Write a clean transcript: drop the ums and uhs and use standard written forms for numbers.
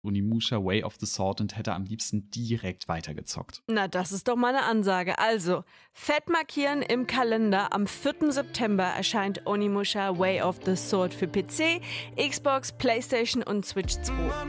Onimusha Way of the Sword und hätte am liebsten direkt weitergezockt. Na, das ist doch mal eine Ansage. Also, fett markieren im Kalender. Am 4. September erscheint Onimusha Way of the Sword für PC, Xbox, PlayStation und Switch 2.